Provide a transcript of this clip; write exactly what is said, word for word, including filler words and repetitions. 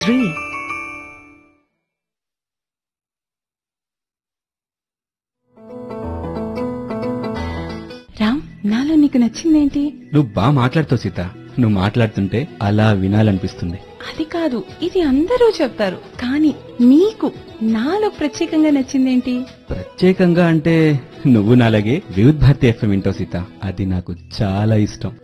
three. Ram, నాలో నీకు నచ్చిందేంటి? నువ్వు బాగా మాట్లాడుతావు సీత. నువ్వు మాట్లాడుతుంటే అలా వినాలనిపిస్తుంది. అది కాదు, ఇది అందరూ చెప్తారు, కానీ నీకు నాలో ప్రత్యేకంగా నచ్చిందేంటి? ప్రత్యేకంగా అంటే నువ్వు నాలాగే వివిధ్ భారతి ఎఫ్ఎం వింటావు సీత. అది నాకు చాలా ఇష్టం.